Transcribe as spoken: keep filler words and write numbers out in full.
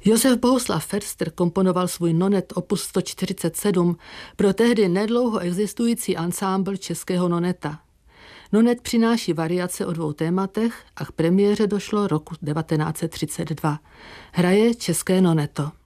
Josef Bohuslav Förster komponoval svůj nonet opus sto čtyřicet sedm pro tehdy nedlouho existující ansámbl českého noneta. Nonet přináší variace o dvou tématech a k premiéře došlo roku devatenáct set třicet dva. Hraje české noneto.